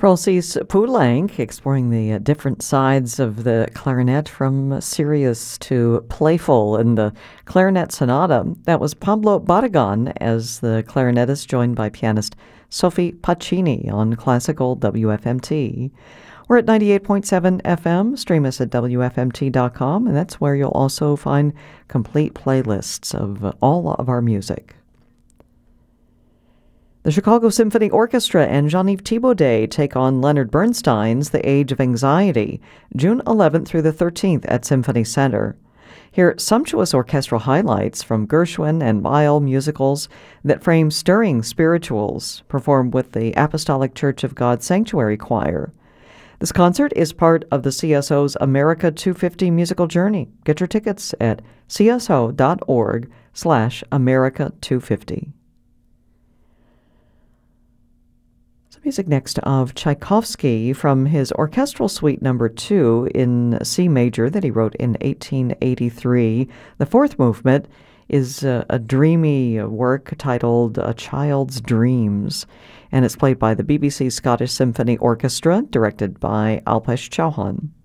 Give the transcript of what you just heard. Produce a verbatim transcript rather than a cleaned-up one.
Francis Poulenc, exploring the uh, different sides of the clarinet from serious to playful in the Clarinet Sonata. That was Pablo Barragan as the clarinetist, joined by pianist Sophie Pacini on Classical W F M T. We're at ninety-eight point seven F M. Stream us at W F M T dot com, and that's where you'll also find complete playlists of uh, all of our music. The Chicago Symphony Orchestra and Jean-Yves Thibaudet take on Leonard Bernstein's The Age of Anxiety, June eleventh through the thirteenth at Symphony Center. Hear sumptuous orchestral highlights from Gershwin and Weill musicals that frame stirring spirituals, performed with the Apostolic Church of God Sanctuary Choir. This concert is part of the C S O's America two fifty musical journey. Get your tickets at cso.org slash America 250. Music next of Tchaikovsky from his Orchestral Suite Number two in C major that he wrote in eighteen eighty-three. The fourth movement is a, a dreamy work titled A Child's Dreams, and it's played by the B B C Scottish Symphony Orchestra, directed by Alpesh Chauhan.